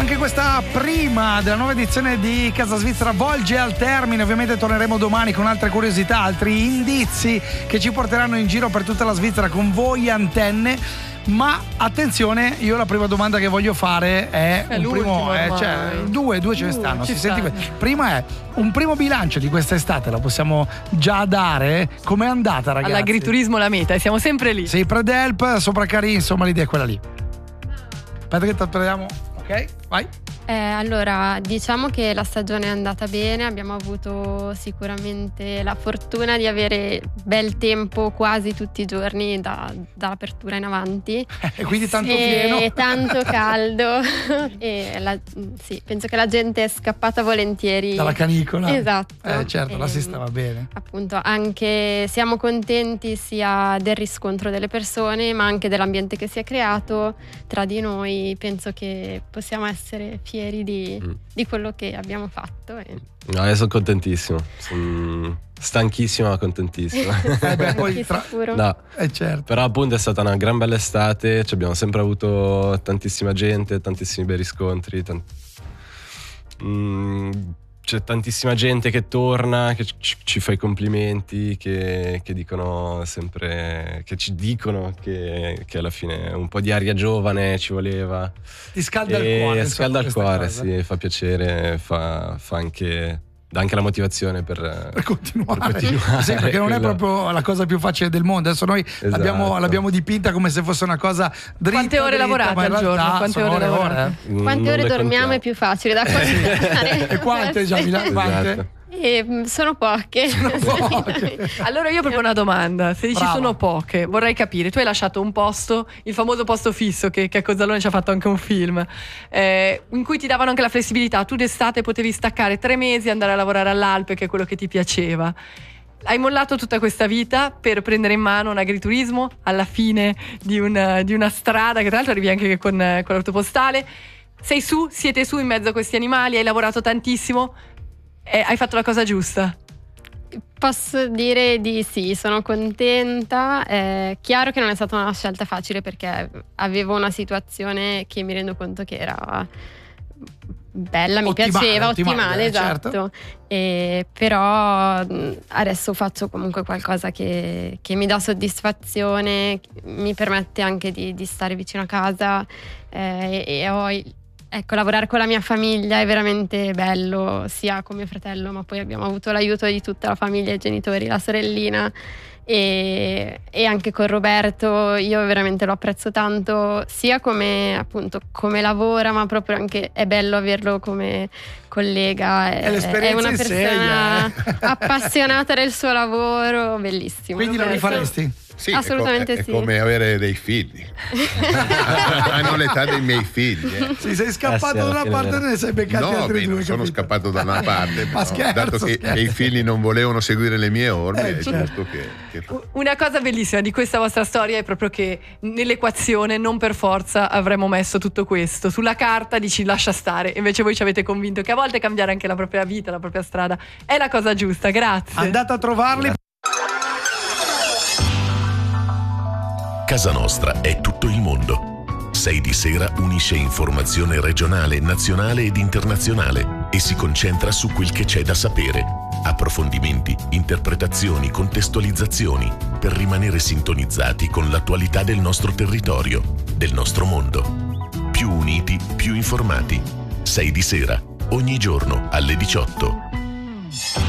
Anche questa prima della nuova edizione di Casa Svizzera volge al termine. Ovviamente torneremo domani con altre curiosità, altri indizi che ci porteranno in giro per tutta la Svizzera con voi antenne. Ma attenzione, io la prima domanda che voglio fare è un primo, due ce ne stanno. Prima è un primo bilancio di quest'estate, la possiamo già dare? Com'è andata, ragazzi? All'agriturismo la meta, e siamo sempre lì. Sì, Predelp, sopra Cari, insomma l'idea è quella lì. Aspetta che prendiamo. Ok, vai. Allora, diciamo che la stagione è andata bene, abbiamo avuto sicuramente la fortuna di avere bel tempo quasi tutti i giorni dall'apertura in avanti. E quindi tanto pieno. E tanto caldo. Sì, penso che la gente è scappata volentieri dalla canicola. Esatto. Certo, la si stava bene. Appunto, anche siamo contenti sia del riscontro delle persone, ma anche dell'ambiente che si è creato tra di noi. Penso che possiamo essere fieri di quello che abbiamo fatto. No, io sono contentissimo, sono stanchissimo ma contentissimo. Poi no, certo. Però appunto è stata una gran bella estate, abbiamo sempre avuto tantissima gente, tantissimi bei riscontri, c'è tantissima gente che torna, che ci fa i complimenti, che dicono sempre, che ci dicono che alla fine un po' di aria giovane ci voleva. Ti scalda il cuore. Scalda il cuore, sì, fa piacere, fa anche, dà anche la motivazione per continuare. Sì, perché non è proprio la cosa più facile del mondo. Adesso noi l'abbiamo dipinta come se fosse una cosa dritta. Quante ore lavorate al giorno? Quante ore dormiamo è più facile da contare. E quante, Giamila? Quante? Sono poche. Allora io ho proprio una domanda. Se dici sono poche, vorrei capire. Tu hai lasciato un posto, il famoso posto fisso che a Cozzalone ci ha fatto anche un film, in cui ti davano anche la flessibilità. Tu d'estate potevi staccare 3 mesi e andare a lavorare all'Alpe, che è quello che ti piaceva. Hai mollato tutta questa vita per prendere in mano un agriturismo alla fine di una strada, che tra l'altro arrivi anche con l'autopostale. Siete su in mezzo a questi animali, hai lavorato tantissimo. Hai fatto la cosa giusta? Posso dire di sì, sono contenta. È chiaro che non è stata una scelta facile, perché avevo una situazione che mi rendo conto che era bella, mi piaceva, ottimale, esatto. Certo. Però adesso faccio comunque qualcosa che mi dà soddisfazione, mi permette anche di stare vicino a casa, Ecco, lavorare con la mia famiglia è veramente bello, sia con mio fratello, ma poi abbiamo avuto l'aiuto di tutta la famiglia, i genitori, la sorellina, e anche con Roberto. Io veramente lo apprezzo tanto, sia come lavora, ma proprio anche è bello averlo come collega. È una persona appassionata del suo lavoro, bellissimo. Quindi lo rifaresti? Sì, assolutamente è sì. come avere dei figli. Hanno l'età dei miei figli. Sì, sei scappato da una parte e ne sei beccati altri due. No, sono scappato da una parte, ma dato che i figli non volevano seguire le mie orme, è giusto che... Una cosa bellissima di questa vostra storia è proprio che nell'equazione non per forza avremmo messo tutto questo. Sulla carta dici lascia stare, invece voi ci avete convinto che a volte cambiare anche la propria vita, la propria strada è la cosa giusta. Grazie. Andate a trovarli. Casa Nostra è tutto il mondo. 6 di sera unisce informazione regionale, nazionale ed internazionale e si concentra su quel che c'è da sapere. Approfondimenti, interpretazioni, contestualizzazioni per rimanere sintonizzati con l'attualità del nostro territorio, del nostro mondo. Più uniti, più informati. 6 di sera, ogni giorno alle 18.